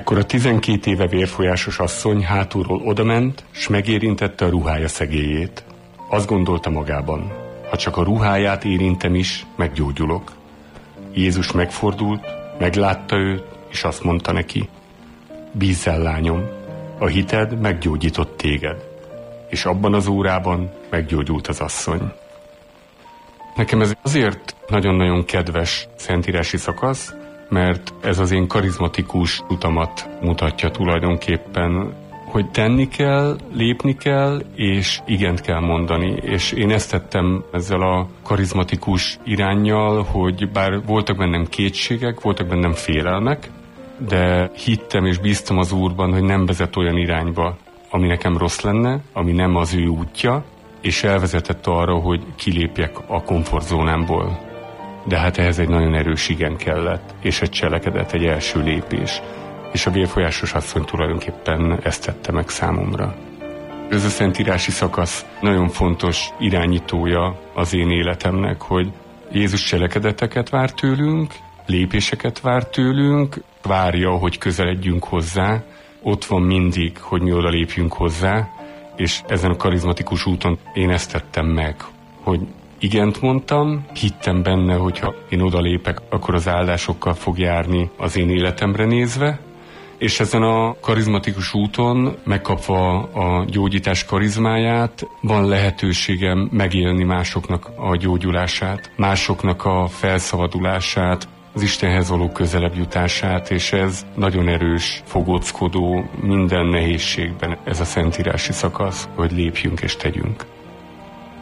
Ekkor a 12 éve vérfolyásos asszony hátulról odament, s megérintette a ruhája szegélyét. Azt gondolta magában, ha csak a ruháját érintem is, meggyógyulok. Jézus megfordult, meglátta őt, és azt mondta neki: bízz el, lányom, a hited meggyógyított téged. És abban az órában meggyógyult az asszony. Nekem ez azért nagyon-nagyon kedves szentírási szakasz, mert ez az én karizmatikus utamat mutatja tulajdonképpen, hogy tenni kell, lépni kell, és igent kell mondani. És én ezt tettem ezzel a karizmatikus iránnyal, hogy bár voltak bennem kétségek, voltak bennem félelmek, de hittem és bíztam az Úrban, hogy nem vezet olyan irányba, ami nekem rossz lenne, ami nem az ő útja, és elvezetett arra, hogy kilépjek a komfortzónámból. De hát ehhez egy nagyon erős igen kellett, és egy cselekedet, egy első lépés. És a vérfolyásos asszony tulajdonképpen ezt tette meg számomra. Ez a szentírási szakasz nagyon fontos irányítója az én életemnek, hogy Jézus cselekedeteket vár tőlünk, lépéseket vár tőlünk, várja, hogy közeledjünk hozzá, ott van mindig, hogy mi oda lépjünk hozzá, és ezen a karizmatikus úton én ezt tettem meg, hogy igent mondtam, hittem benne, hogyha én odalépek, akkor az áldásokkal fog járni az én életemre nézve, és ezen a karizmatikus úton, megkapva a gyógyítás karizmáját, van lehetőségem megélni másoknak a gyógyulását, másoknak a felszabadulását, az Istenhez való közelebb jutását, és ez nagyon erős, fogóckodó minden nehézségben ez a szentírási szakasz, hogy lépjünk és tegyünk.